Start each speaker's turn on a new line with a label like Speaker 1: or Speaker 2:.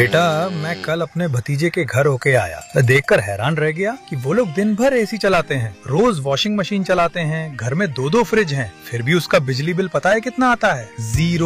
Speaker 1: बेटा, मैं कल अपने भतीजे के घर होके आया, देखकर हैरान रह गया कि वो लोग दिन भर एसी चलाते हैं, रोज वॉशिंग मशीन चलाते हैं, घर में 2-2 फ्रिज हैं, फिर भी उसका बिजली बिल पता है कितना आता है? 0।